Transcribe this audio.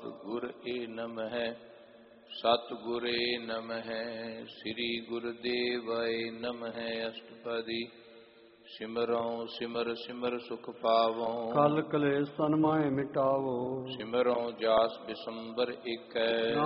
ਸਤਿਗੁਰ ਏ ਨਮਹਿ ਸਤਿਗੁਰ ਏ ਨਮਹਿ। ਸ੍ਰੀ ਗੁਰਦੇਵਾਏ ਨਮਹਿ। ਅਸ਼ਟਪਦੀ ਸਿਮਰਉ ਸਿਮਰ ਸਿਮਰ ਸੁਖ ਪਾਵਉ। ਕਲ ਕਲੇਸ਼ ਤਨ ਮਾਹਿ ਮਿਟਾਵੋ। ਸਿਮਰਉ ਜਾਸ ਬਿਸੰਬਰ ਏਕੈ।